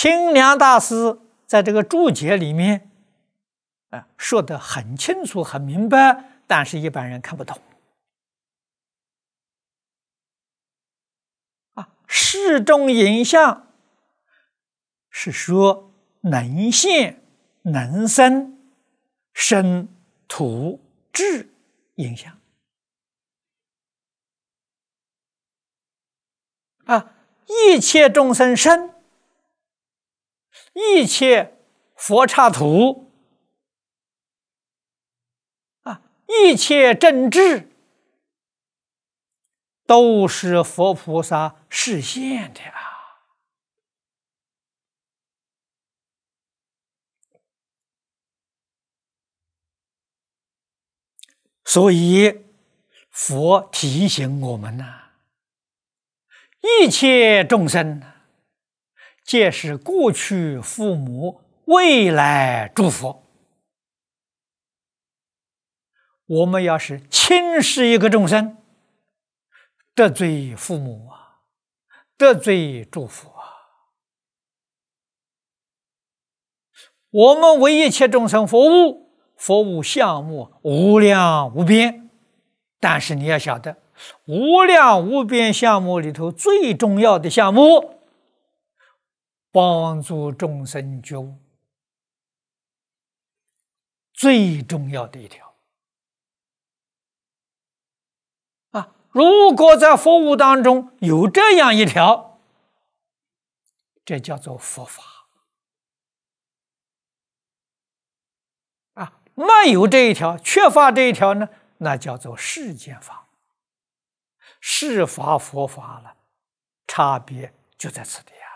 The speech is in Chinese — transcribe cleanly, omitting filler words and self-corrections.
清凉大师在这个注解里面说得很清楚、很明白，但是一般人看不懂。事中影像是说能现、能生、生土质影响一切众生生，一切佛刹土一切正智都是佛菩萨示现的所以佛提醒我们一切众生皆是过去父母，未来诸佛。我们要是轻视一个众生，得罪父母得罪诸佛我们为一切众生服务，佛务项目无量无边，但是你要晓得，无量无边项目里头最重要的项目，帮助众生觉悟，最重要的一条如果在佛务当中有这样一条，这叫做佛法没有这一条，缺乏这一条呢，那叫做世间法。世法佛法了，差别就在此地